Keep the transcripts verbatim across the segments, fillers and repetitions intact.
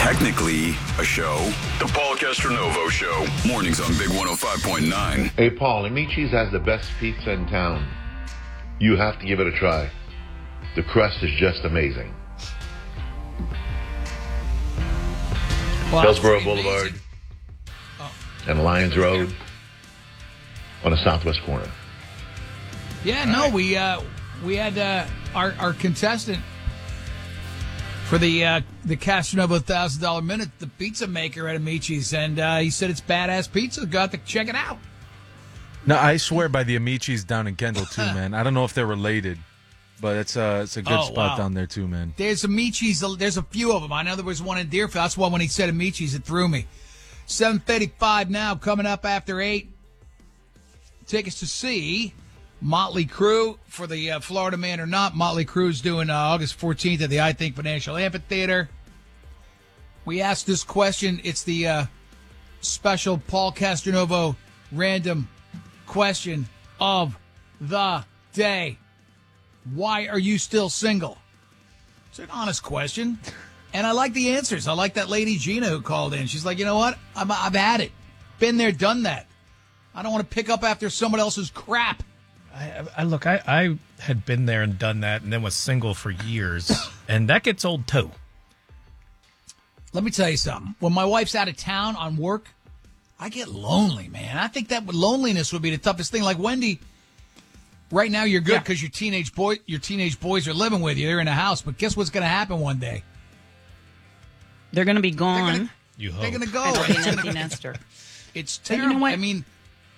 technically a show. The Paul Castronovo Show. Mornings on Big one oh five point nine. Hey, Paul, Amici's has the best pizza in town. You have to give it a try. The crust is just amazing. Well, Hillsborough Boulevard oh. and Lyons Road on the southwest corner. Yeah, no, right. we uh, we had uh, our our contestant for the uh, the Castronovo thousand dollar minute, the pizza maker at Amici's, and uh, he said it's badass pizza. Got to check it out. No, I swear by the Amici's down in Kendall too, man. I don't know if they're related, but it's a it's a good oh, spot wow. down there too, man. There's Amici's. There's a few of them. I know there was one in Deerfield. That's why when he said Amici's, it threw me. seven thirty-five now, coming up after eight. Tickets to see Motley Crue for the uh, Florida Man or Not. Motley Crue's doing uh, August fourteenth at the I Think Financial Amphitheater. We asked this question. It's the uh, special Paul Castronovo random question of the day. Why are you still single? It's an honest question. And I like the answers. I like that lady Gina who called in. She's like, you know what? I'm, I've had it. Been there, done that. I don't want to pick up after someone else's crap. I, I look, I, I had been there and done that and then was single for years. And that gets old too. Let me tell you something. When my wife's out of town on work, I get lonely, man. I think that loneliness would be the toughest thing. Like Wendy, right now you're good because yeah. your teenage boy, your teenage boys are living with you. They're in a house. But guess what's going to happen one day? They're going to be gone. They're gonna, you hope. They're going to go. It'll be an empty nester. It's terrible. You know what? I mean,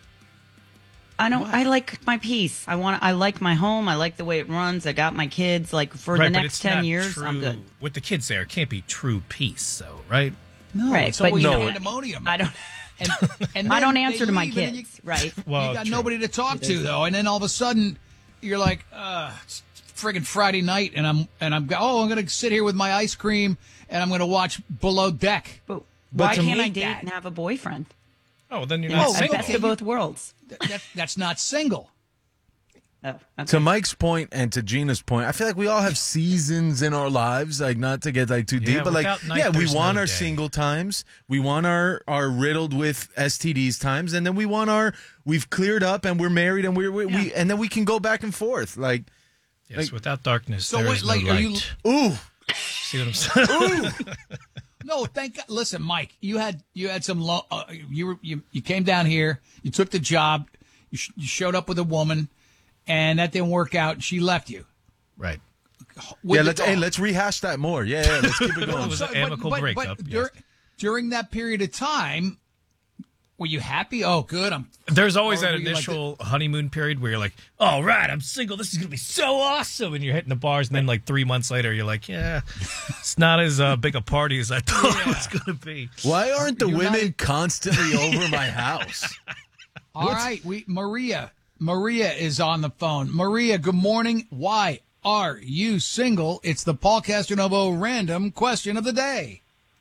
I don't. what? I like my peace. I want. I like my home. I like the way it runs. I got my kids. Like for right, the but next it's ten not years, true. I'm good. With the kids there, it can't be true peace, though, right? no, Right, it's but always no. pandemonium. I don't. And, and I then don't answer they to my leave, and kids. You, right. Well, you got true. nobody to talk to though, and then all of a sudden you're like, uh, it's friggin' Friday night, and I'm and I'm oh, I'm gonna sit here with my ice cream, and I'm gonna watch Below Deck. But But why to can't me- I date that- and have a boyfriend? Oh, then you're Yeah, not oh, A single. best of both worlds. That, that, that's not single. Oh, okay. To Mike's point and to Gina's point, I feel like we all have seasons in our lives, like not to get like too deep, Yeah, but like without night, yeah, we there's want no our day. single times, we want our our riddled with S T Ds times, and then we want our we've cleared up and we're married and we're we, Yeah. we and then we can go back and forth. Like, Yes, like- without darkness, So there wait, is like, no are light. you- ooh, See what I'm saying? No, thank God. Listen, Mike, you had you had some lo- uh, you were you, you came down here, you took the job, you, sh- you showed up with a woman, and that didn't work out. And she left you. Right. With yeah. the Let's hey, dog. let's rehash that more. Yeah, yeah let's keep it It going. was So- an amicable but, but, breakup. But yes. dur- during that period of time, were you happy? Oh, good. I'm. There's always Or that were you like initial honeymoon period where you're like, all right, I'm single. This is going to be so awesome. And you're hitting the bars. And then like three months later, you're like, yeah, it's not as uh, big a party as I thought it was going to be. Why aren't the You're not women a- constantly over my house? All right, we Maria. Maria is on the phone. Maria, good morning. Why are you single? It's the Paul Castronovo random question of the day.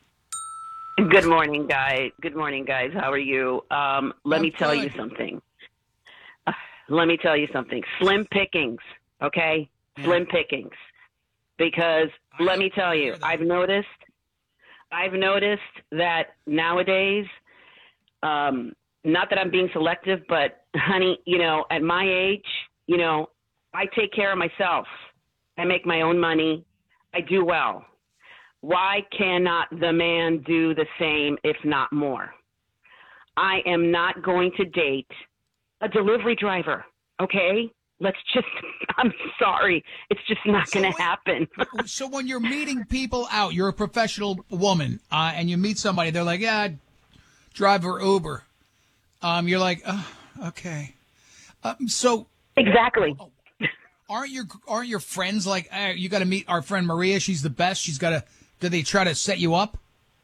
Good morning, guys. Good morning, guys. How are you? Um, let I'm me tell you good. something. Uh, let me tell you something. Slim pickings, okay? Slim pickings. Because I let me tell you, hear that. I've noticed, I've noticed that nowadays, um, not that I'm being selective, but honey, you know, at my age, you know, I take care of myself. I make my own money. I do well. Why cannot the man do the same, if not more? I am not going to date a delivery driver, okay? Let's just, I'm sorry. It's just not So going to wait- happen. So when you're meeting people out, you're a professional woman, uh, and you meet somebody, they're like, yeah, I'd drive or Uber. Um, you're like, oh, okay. Um, so Exactly. aren't your aren't your friends like, hey, you got to meet our friend Maria? She's the best. She's got to. Do they try to set you up?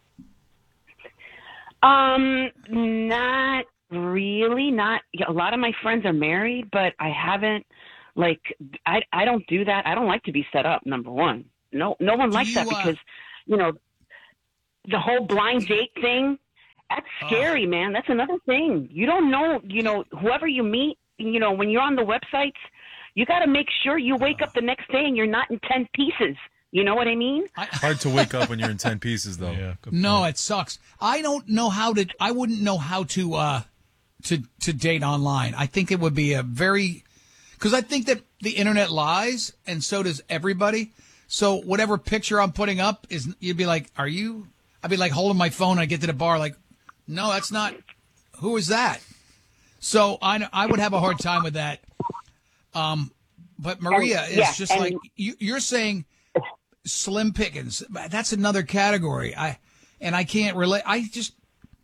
Um, not really. Not a lot of my friends are married, but I haven't. Like, I I don't do that. I don't like to be set up. Number one, no no one Do likes you, that uh, because, you know, the whole blind date thing. That's scary, man. That's another thing. You don't know. You know, whoever you meet. You know, when you're on the websites, you got to make sure you wake up the next day and you're not in ten pieces. You know what I mean? Hard to wake up when you're in ten pieces, though. Yeah. good No, point. it sucks. I don't know how to. I wouldn't know how to uh, to to date online. I think it would be a very because I think that the internet lies, and so does everybody. So whatever picture I'm putting up is, you'd be like, "Are you?" I'd be like holding my phone. I get to the bar, like, "No, that's not. Who is that?" So I I would have a hard time with that. Um, but Maria And- is yeah, just and- like you, you're saying. Slim pickings. That's another category. I and I can't relate. I just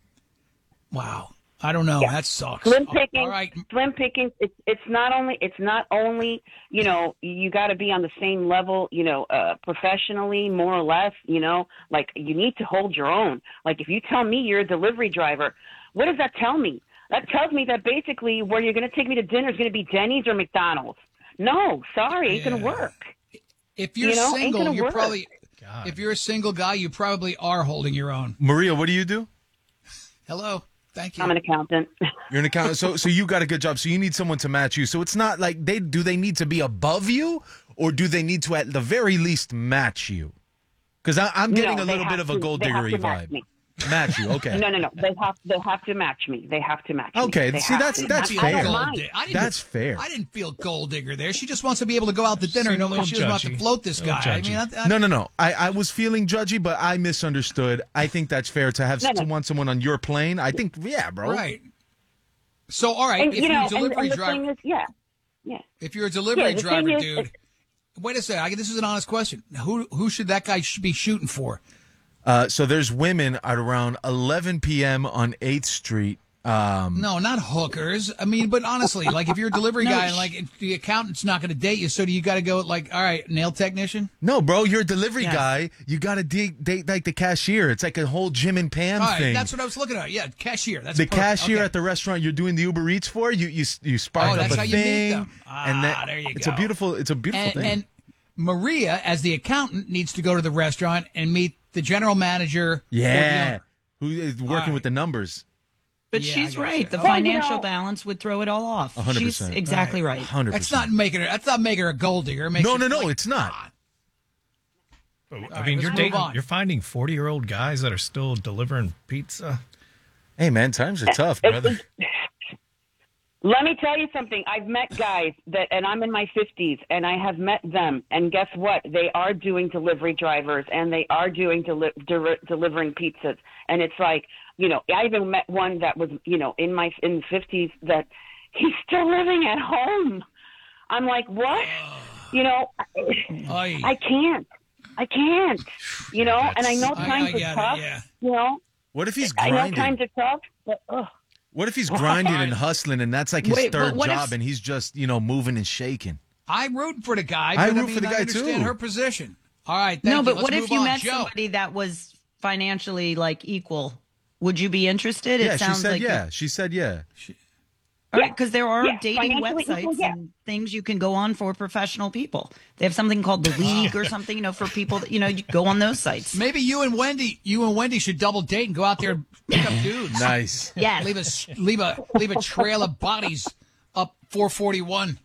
wow. I don't know. Yeah. That sucks. Slim picking, All right. slim picking. It's it's not only it's not only you know you got to be on the same level you know uh, professionally more or less you know like you need to hold your own. Like if you tell me you're a delivery driver, what does that tell me? That tells me that basically where you're going to take me to dinner is going to be Denny's or McDonald's. No, sorry, ain't Yeah. gonna work. If you're You know, ain't single, gonna you're work. probably. God. If you're a single guy, you probably are holding your own. Maria, what do you do? Hello. Thank you. I'm an accountant. You're an accountant. So, so you got a good job. So you need someone to match you. So it's not like they do. They need to be above you, or do they need to at the very least match you? Because I'm getting No, a they little bit have of a to- gold they have diggery to match vibe. me. Match you, okay? No, no, no. They have they have to match me. They have to match me. Okay, They see, have that's- to. that's I don't fair. mind. Di- I didn't- That's fair. I didn't feel gold digger there. She just wants to be able to go out to dinner and Little know she doesn't have to judgy. float this Little guy. I judgy. mean, I, I, No, no, no. I, I was feeling judgy, but I misunderstood. I think that's fair to have No, no. to want someone on your plane. I think, yeah, bro. right. So, all right, And if you you're know, a and, delivery and the driver, thing is, yeah, yeah. if you're a delivery Yeah, the driver, thing is, dude, it's- wait a second. I, this is an honest question. Who who should that guy sh- be shooting for? Uh, so there's women at around eleven p.m. on eighth Street. Um, No, not hookers. I mean, but honestly, like if you're a delivery No, guy and sh- like the accountant's not going to date you, so do you got to go like, all right, nail technician? no, bro, you're a delivery Yes. guy. You got to date, date like the cashier. It's like a whole Jim and Pam All right, thing. that's what I was looking at. Yeah, cashier. That's the perfect. cashier Okay. at the restaurant you're doing the Uber Eats for, you you you spark Oh, up that's a how you meet thing, them. and Ah, that, there you it's go. a beautiful it's a beautiful and, thing. and Maria, as the accountant, needs to go to the restaurant and meet the general manager. yeah, who is working right. with the numbers? But Yeah, I she's gotcha. right. The Well, you financial know- balance would throw it all off. A hundred She's percent. exactly right. Hundred That's percent. not making her. That's not making her a gold digger. It makes No, her no, no, like, it's not. I right, mean, let's you're move dating, on. you're finding forty year old guys that are still delivering pizza. Hey, man, times are tough, brother. Let me tell you something. I've met guys that, and I'm in my fifties, and I have met them. And guess what? They are doing delivery drivers, and they are doing deli- de- delivering pizzas. And it's like, you know, I even met one that was, you know, in my in the fifties that he's still living at home. I'm like, what? You know, Oy. I can't. I can't. You know, and I know I- times I are get it, tough. yeah. You know, What if he's I know grinding? times are tough, but ugh. What if he's grinding and hustling, and that's like his Wait, third but what if- job, and he's just you know moving and shaking? I'm rooting for the guy. I But root mean, for the I guy, understand too. her position. All right. Thank No, you. but Let's what if move you on. met Joe. somebody that was financially like equal? Would you be interested? Yeah, it she sounds said like yeah. She said yeah. All right, because there are Yeah, dating financially websites equal, yeah. and things you can go on for professional people. They have something called the League or something, you know, for people that you know you go on those sites. Maybe you and Wendy, you and Wendy should double date and go out there and pick up dudes. Nice. Yes. Leave a s- leave a leave a trail of bodies up four forty-one.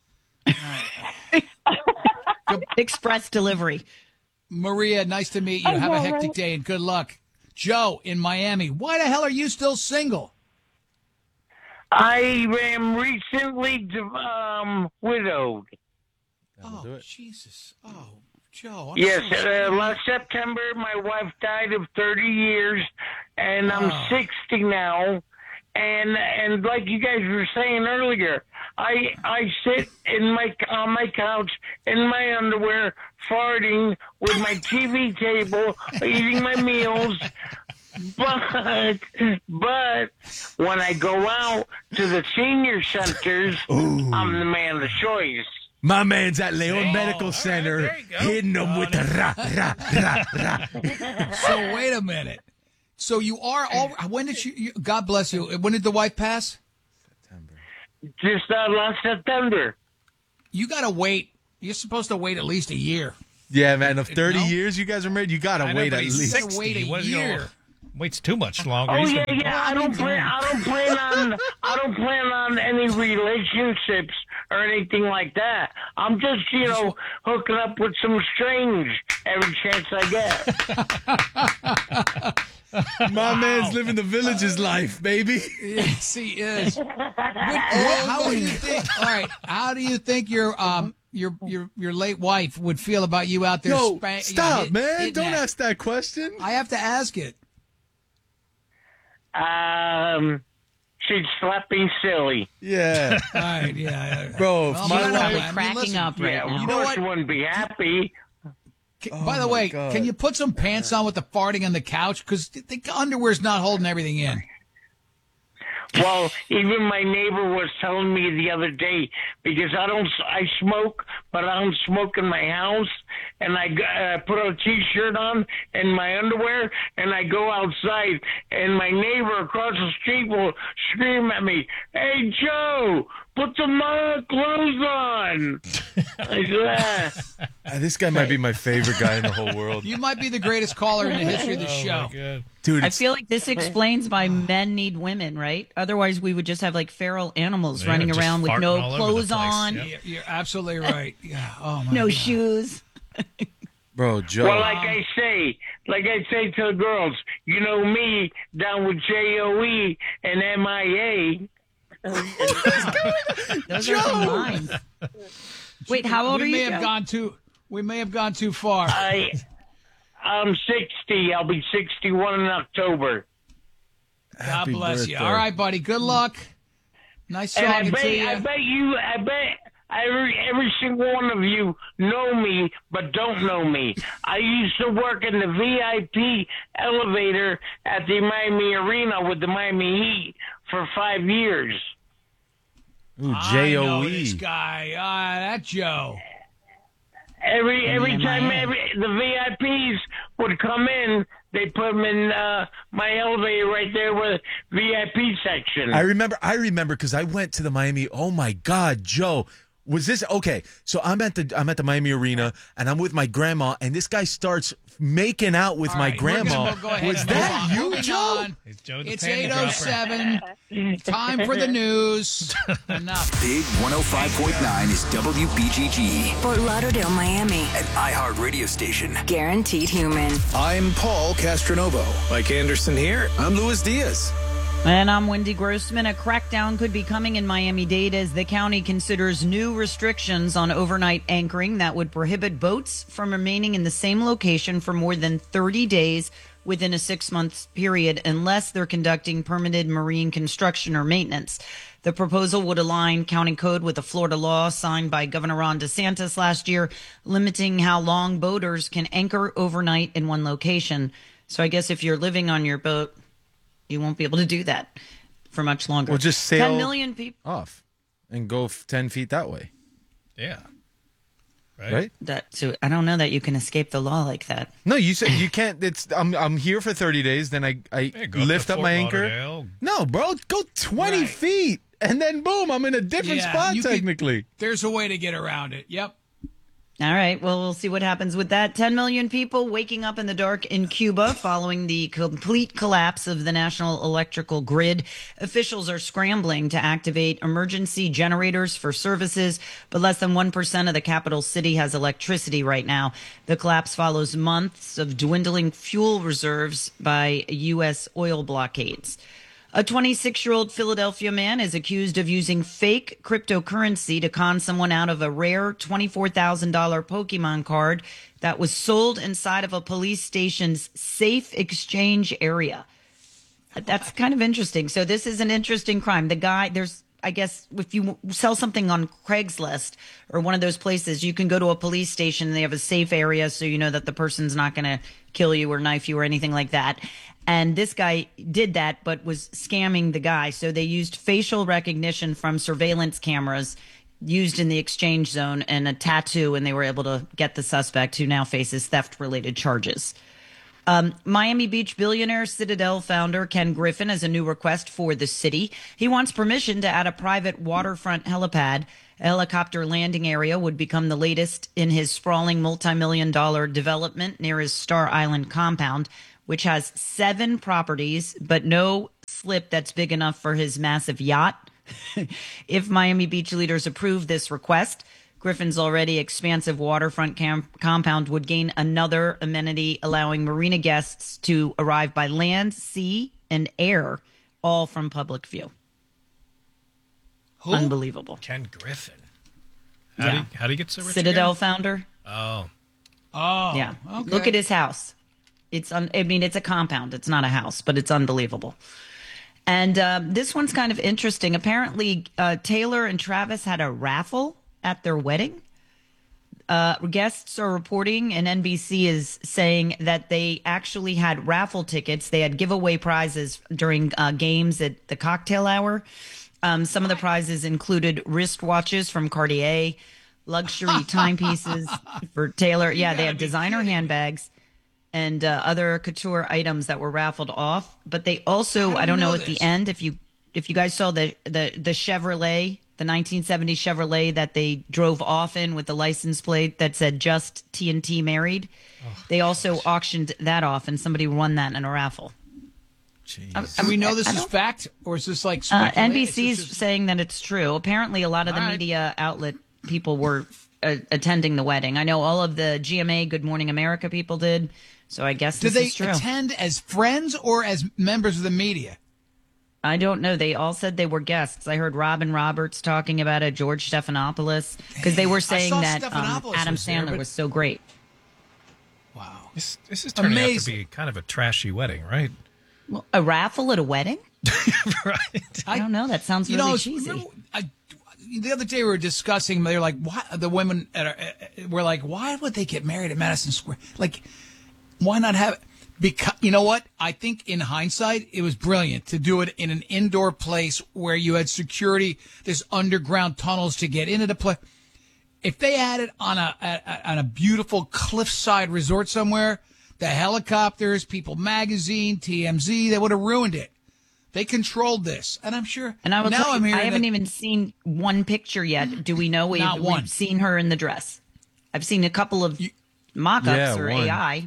Express delivery. Maria, nice to meet you. Have a hectic day and good luck. Joe in Miami. Why the hell are you still single? I am recently um, widowed. Oh, do it. Jesus. Oh, Joe. I'm Yes, so uh, sorry. last September my wife died of thirty years, and I'm Oh. sixty now. And and like you guys were saying earlier, I I sit in my on my couch in my underwear, farting with my T V table, eating my meals. But but when I go out to the senior centers, I'm the man of choice. My man's at Leon Medical right, Center, there you go. hitting them with the ra ra ra ra. So wait a minute. So you are all. When did you? you God bless you. When did the wife pass? Just uh, last September. You got to wait. You're supposed to wait at least a year. Yeah, man. Of thirty No. years you guys are married, you gotta I know, wait but at he's least. gotta sixty. wait a What is he gonna- year. Waits too much longer. Oh He's yeah, gonna be- yeah. I don't plan. I don't plan on. I don't plan on any relationships or anything like that. I'm just, you know, hooking up with some strange every chance I get. My man's living the village's life, baby. Yes, he is. What, what, how do you think? All right, how do you think your um your your your late wife would feel about you out there? No, spank, stop, you know, hit- man. hitting Don't that? ask that question. I have to ask it. Um, she'd slap me silly. Yeah. All right, yeah, yeah. Bro, if Well, my by the way, wife- Probably I mean, cracking listen, up right Yeah, now. of You know course what? she wouldn't be happy. Can- By the Oh, my way, God. can you put some pants on with the farting on the couch? Because the underwear's not holding everything in. Well, even my neighbor was telling me the other day, because I don't, I smoke, but I don't smoke in my house, and I uh, put a t-shirt on and my underwear, and I go outside, and my neighbor across the street will scream at me, "Hey, Joe, put some uh, clothes on." I said, "Ah." Uh, this guy might be my favorite guy in the whole world. You might be the greatest caller in the history of the show. Dude, I it's, feel like this explains why men need women, right? Otherwise, we would just have like feral animals Yeah, running just around with farting no all over the clothes place. on, Yep. You're, you're absolutely right. Yeah. Oh my no God. shoes. bro, Joe. Well, like I say, like I say to the girls, you know me down with J O E and M I A. Those are some lines. Wait, how old we are may you? have Joe? gone too. We may have gone too far. I, I'm sixty. I'll be sixty-one in October. God Happy bless you. birthday. All right, buddy. Good luck. Nice And I talking bet, to you. I bet you, I bet every, every single one of you know me, but don't know me. I used to work in the V I P elevator at the Miami Arena with the Miami Heat for five years. Ooh, I J O know E. this guy. Ah, that Joe. Every In every the time M I A. every, the V I Ps would come in, they put them in uh, my elevator right there with V I P section. I remember. I remember because I went to the Miami. Oh my God, Joe. Was this okay? So I'm at the I'm at the Miami Arena and I'm with my grandma and this guy starts making out with All my right, we're gonna grandma. go ahead Was and that move on. you, Moving Joe? on. It's Joe the It's panty eight oh dropper. seven. Time for the news. Enough. Big one oh five point nine is W B G G, Fort Lauderdale, Miami. an iHeart radio station. Guaranteed human. I'm Paul Castronovo. Mike Anderson here. I'm Luis Diaz. And I'm Wendy Grossman. A crackdown could be coming in Miami-Dade as the county considers new restrictions on overnight anchoring that would prohibit boats from remaining in the same location for more than thirty days within a six-month period unless they're conducting permitted marine construction or maintenance. The proposal would align county code with a Florida law signed by Governor Ron DeSantis last year, limiting how long boaters can anchor overnight in one location. So I guess if you're living on your boat, you won't be able to do that for much longer. Well, just sail ten million people. off and go f- ten feet that way, Yeah. Right? right? That so I don't know that you can escape the law like that. No, you said you can't. It's I'm I'm here for thirty days. Then I I Yeah, go up lift to up Fort my anchor. Lauderdale. No, bro, go twenty Right. feet and then boom, I'm in a different Yeah, spot you could- technically. There's a way to get around it. Yep. All right. Well, we'll see what happens with that. ten million people waking up in the dark in Cuba following the complete collapse of the national electrical grid. Officials are scrambling to activate emergency generators for services, but less than one percent of the capital city has electricity right now. The collapse follows months of dwindling fuel reserves by U S oil blockades. A twenty-six-year-old Philadelphia man is accused of using fake cryptocurrency to con someone out of a rare twenty-four thousand dollars Pokemon card that was sold inside of a police station's safe exchange area. That's kind of interesting. So this is an interesting crime. The guy, there's, I guess, if you sell something on Craigslist or one of those places, you can go to a police station and they have a safe area so you know that the person's not going to kill you or knife you or anything like that. And this guy did that, but was scamming the guy. So they used facial recognition from surveillance cameras used in the exchange zone and a tattoo, and they were able to get the suspect, who now faces theft-related charges. Um, Miami Beach billionaire Citadel founder Ken Griffin has a new request for the city. He wants permission to add a private waterfront helipad. A helicopter landing area would become the latest in his sprawling multi-million dollar development near his Star Island compound, which has seven properties, but no slip that's big enough for his massive yacht. If Miami Beach leaders approve this request, Griffin's already expansive waterfront camp- compound would gain another amenity, allowing marina guests to arrive by land, sea, and air, all from public view. Who? Unbelievable. Ken Griffin. How, Yeah. do, you, how do you get so rich? Citadel again? founder. Oh. Oh, Yeah. okay. Look at his house. It's un- I mean, it's a compound. It's not a house, but it's unbelievable. And uh, this one's kind of interesting. Apparently, uh, Taylor and Travis had a raffle at their wedding. Uh, guests are reporting, and N B C is saying that they actually had raffle tickets. They had giveaway prizes during uh, games at the cocktail hour. Um, some of the prizes included wristwatches from Cartier, luxury timepieces for Taylor. Yeah, they had designer handbags and uh, other couture items that were raffled off. But they also, I don't know, at the end, if you if you guys saw the the the Chevrolet, the nineteen seventy Chevrolet that they drove off in with the license plate that said just T N T married, they also auctioned that off, and somebody won that in a raffle. Do we know this is fact, or is this like Uh, speculation? N B C's saying that it's true. Apparently, a lot of the All right. media outlet people were uh, attending the wedding. I know all of the G M A Good Morning America people did. So I guess Did this they is true. attend as friends or as members of the media? I don't know. They all said they were guests. I heard Robin Roberts talking about it, George Stephanopoulos, because they were saying saw that um, Stephanopoulos Adam was there, Sandler but- was so great. Wow. This, this is turning out to Amazing. be kind of a trashy wedding, right? Well, a raffle at a wedding? right. I don't know. That sounds You really know, cheesy. remember, I, the other day we were discussing. They're like, why the women at our, uh, were like, why would they get married at Madison Square? Like, why not have? Because you know what? I think in hindsight, it was brilliant to do it in an indoor place where you had security. There's underground tunnels to get into the place. If they had it on a, a on a beautiful cliffside resort somewhere, the helicopters, People Magazine, T M Z, they would have ruined it. They controlled this, and I'm sure. And I will now tell I'm you, I hearing haven't that- even seen one picture yet. Do we know we've, Not one. we've seen her in the dress? I've seen a couple of mock-ups Yeah, or one. A I.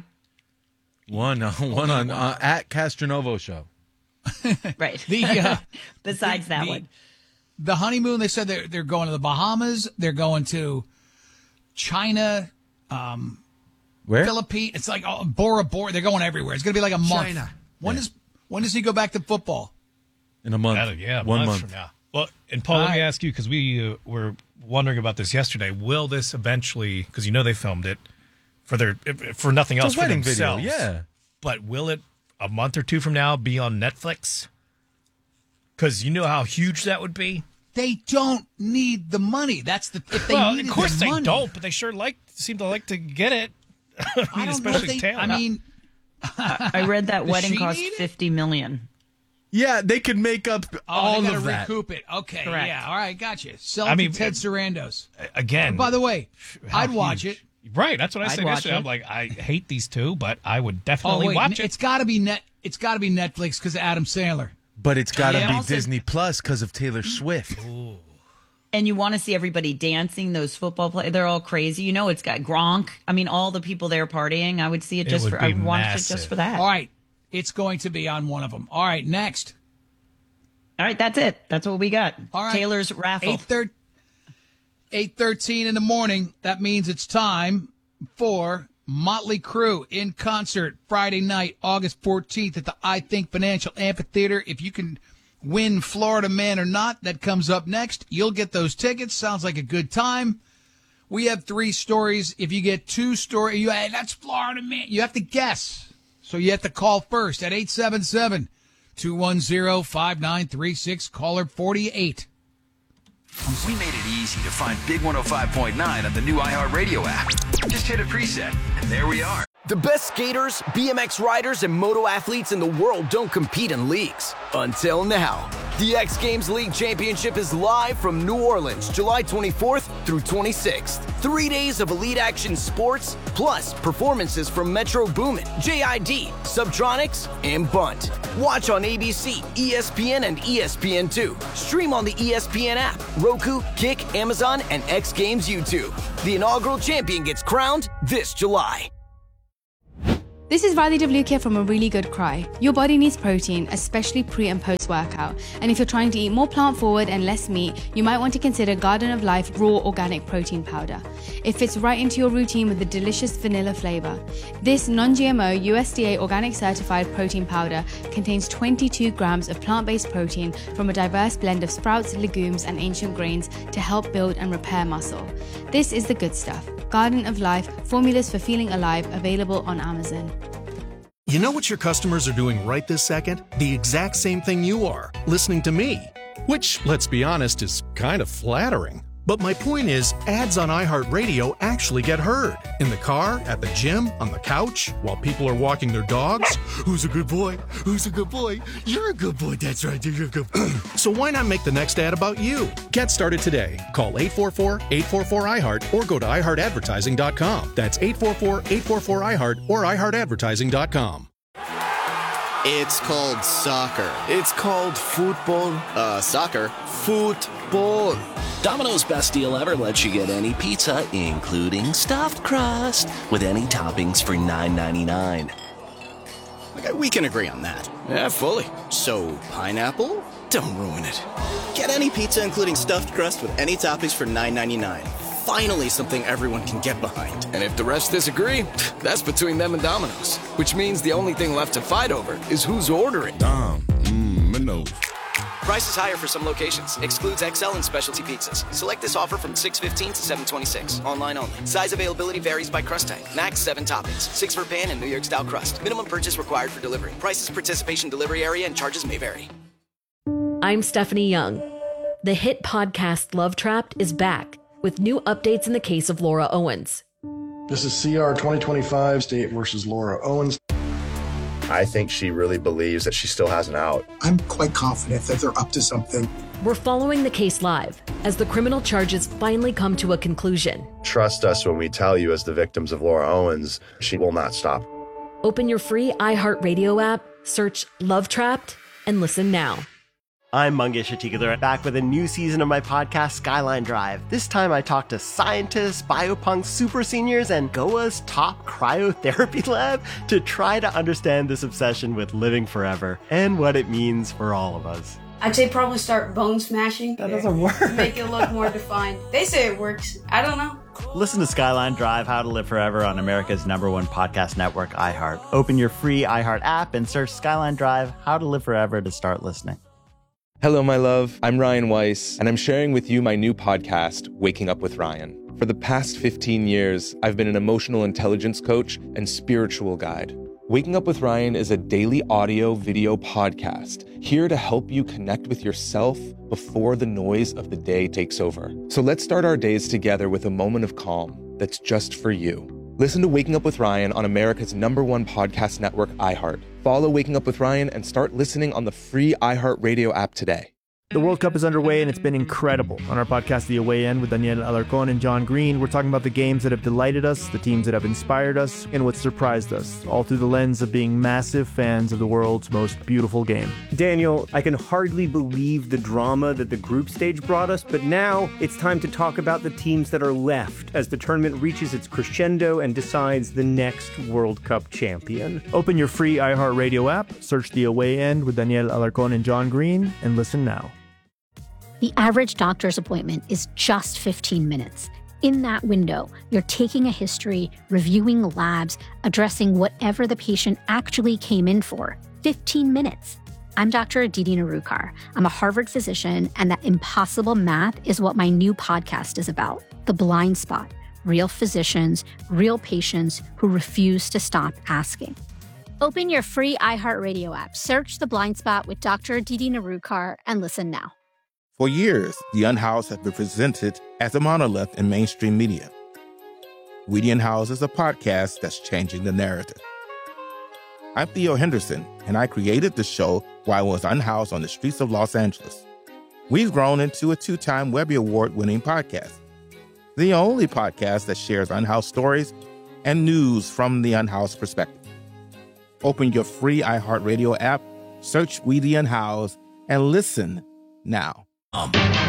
One, uh, one on uh, at Castronovo show. Right. The, uh, Besides that the- one. The honeymoon, they said they're, they're going to the Bahamas. They're going to China, um, Where? Philippines. It's like oh, Bora Bora. They're going everywhere. It's going to be like a month. China. When Yeah. does when does he go back to football? In a month. Uh, yeah, a one month month. from now. Well, and Paul, let me ask you, because we uh, were wondering about this yesterday. Will this eventually, because you know they filmed it for their for nothing It's else a for wedding video, themselves. yeah. But will it a month or two from now be on Netflix? Because you know how huge that would be. They don't need the money. That's the if they well, needed of course the they money, don't, but they sure like seem to like to get it. I mean, I don't know if especially they, Taylor. I mean, I read that Does wedding she cost need it? fifty million. Yeah, they could make up oh, all they gotta of that. recoup it. Okay, Correct. yeah, all right, gotcha. Sell I it mean, to Ted Sarandos. again, By the way, how I'd watch huge. it. Right, that's what I I'd said watch yesterday. it. I'm like, I hate these two, but I would Oh definitely wait, watch it. it's got to be net. It's got to be Netflix because of Adam Sandler. But it's got to Yeah, be also- Disney Plus because of Taylor Swift. And you want to see everybody dancing, those football players. They're all crazy. You know, it's got Gronk. I mean, all the people there partying. I would see it It just would for, be I would watch it massive. just for that. All right, it's going to be on one of them. All right, next. All right, that's it. That's what we got. All right. Taylor's raffle. eight thirty eight thirteen in the morning. That means it's time for Motley Crue in concert Friday night, August fourteenth at the I Think Financial Amphitheater. If you can win Florida Man or Not, that comes up next. You'll get those tickets. Sounds like a good time. We have three stories. If you get two stories, you hey, that's Florida Man. You have to guess. So you have to call first at eight seven seven, two one zero, five nine three six, caller forty-eight. We made it easy to find Big one oh five point nine on the new iHeartRadio app. Just hit a preset, and there we are. The best skaters, B M X riders, and moto athletes in the world don't compete in leagues. Until now. The X Games League Championship is live from New Orleans, July twenty-fourth through twenty-sixth. Three days of elite action sports, plus performances from Metro Boomin, J I D, Subtronics, and Bunt. Watch on A B C, E S P N, and E S P N two. Stream on the E S P N app, Roku, Kick, Amazon, and X Games YouTube. The inaugural champion gets crowned this July. This is Riley DeVlukia from A Really Good Cry. Your body needs protein, especially pre and post workout. And if you're trying to eat more plant forward and less meat, you might want to consider Garden of Life Raw Organic Protein Powder. It fits right into your routine with a delicious vanilla flavor. This non-G M O U S D A organic certified protein powder contains twenty-two grams of plant-based protein from a diverse blend of sprouts, legumes, and ancient grains to help build and repair muscle. This is the good stuff. Garden of Life, formulas for feeling alive, available on Amazon. You know what your customers are doing right this second? The exact same thing you are, listening to me. Which, let's be honest, is kind of flattering. But my point is, ads on iHeartRadio actually get heard. In the car, at the gym, on the couch, while people are walking their dogs. Who's a good boy? Who's a good boy? You're a good boy, that's right, you're a good boy. So why not make the next ad about you? Get started today. Call eight four four, eight four four, I heart or go to i heart advertising dot com. That's eight four four, eight four four, I heart or i heart advertising dot com. It's called soccer. It's called football. Uh, soccer. Football. Domino's Best Deal Ever lets you get any pizza, including stuffed crust, with any toppings for nine ninety-nine. Okay, we can agree on that. Yeah, fully. So, pineapple? Don't ruin it. Get any pizza, including stuffed crust, with any toppings for nine ninety-nine. Finally, something everyone can get behind. And if the rest disagree, that's between them and Domino's. Which means the only thing left to fight over is who's ordering. Dom, mmm, Price is higher for some locations. Excludes X L and specialty pizzas. Select this offer from six fifteen to seven twenty-six. Online only. Size availability varies by crust type. Max seven toppings. Six for pan and New York style crust. Minimum purchase required for delivery. Prices, participation, delivery area, and charges may vary. I'm Stephanie Young. The hit podcast Love Trapped is back with new updates in the case of Laura Owens. This is C R twenty twenty-five, State versus Laura Owens. I think she really believes that she still has an out. I'm quite confident that they're up to something. We're following the case live as the criminal charges finally come to a conclusion. Trust us when we tell you, as the victims of Laura Owens, she will not stop. Open your free iHeartRadio app, search Love Trapped, and listen now. I'm Mangesh Hattikudur, back with a new season of my podcast, Skyline Drive. This time I talk to scientists, biopunks, super seniors, and G O A's top cryotherapy lab to try to understand this obsession with living forever and what it means for all of us. I'd say probably start bone smashing. That doesn't work. Make it look more defined. They say it works. I don't know. Listen to Skyline Drive, How to Live Forever on America's number one podcast network, iHeart. Open your free iHeart app and search Skyline Drive, How to Live Forever to start listening. Hello, my love. I'm Ryan Weiss, and I'm sharing with you my new podcast, Waking Up with Ryan. For the past fifteen years, I've been an emotional intelligence coach and spiritual guide. Waking Up with Ryan is a daily audio video podcast here to help you connect with yourself before the noise of the day takes over. So let's start our days together with a moment of calm that's just for you. Listen to Waking Up with Ryan on America's number one podcast network, iHeart. Follow Waking Up with Ryan and start listening on the free iHeartRadio app today. The World Cup is underway and it's been incredible. On our podcast, The Away End, with Daniel Alarcon and John Green, we're talking about the games that have delighted us, the teams that have inspired us, and what surprised us, all through the lens of being massive fans of the world's most beautiful game. Daniel, I can hardly believe the drama that the group stage brought us, but now it's time to talk about the teams that are left as the tournament reaches its crescendo and decides the next World Cup champion. Open your free iHeartRadio app, search The Away End with Daniel Alarcon and John Green, and listen now. The average doctor's appointment is just fifteen minutes. In that window, you're taking a history, reviewing labs, addressing whatever the patient actually came in for. fifteen minutes. I'm Doctor Aditi Narukar. I'm a Harvard physician, and that impossible math is what my new podcast is about. The Blind Spot. Real physicians, real patients who refuse to stop asking. Open your free iHeartRadio app, search The Blind Spot with Doctor Aditi Narukar, and listen now. For years, The Unhoused has been presented as a monolith in mainstream media. We The Unhoused is a podcast that's changing the narrative. I'm Theo Henderson, and I created the show while I was unhoused on the streets of Los Angeles. We've grown into a two-time Webby Award-winning podcast, the only podcast that shares unhoused stories and news from the unhoused perspective. Open your free iHeartRadio app, search We The Unhoused, and listen now.